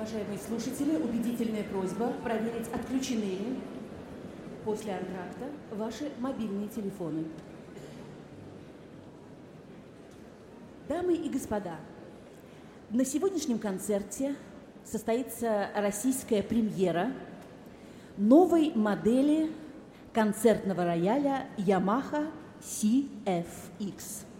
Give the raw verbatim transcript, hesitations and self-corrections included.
Уважаемые слушатели, убедительная просьба проверить, отключены ли после антракта ваши мобильные телефоны. Дамы и господа, на сегодняшнем концерте состоится российская премьера новой модели концертного рояля Yamaha си эф икс.